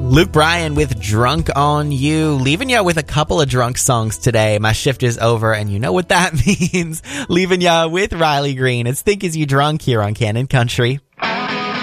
Luke Bryan with Drunk on You, leaving you with a couple of drunk songs today. My shift is over, and you know what that means. Leaving you with Riley Green. It's Think Is You Drunk here on Canon Country.